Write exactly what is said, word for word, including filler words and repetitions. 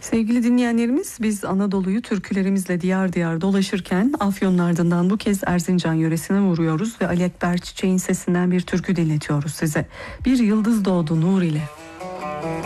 Sevgili dinleyenlerimiz, biz Anadolu'yu türkülerimizle diyar diyar dolaşırken Afyon'un ardından bu kez Erzincan yöresine vuruyoruz ve Ali Ekber Çiçek'in sesinden bir türkü dinletiyoruz size. Bir yıldız doğdu nur ile.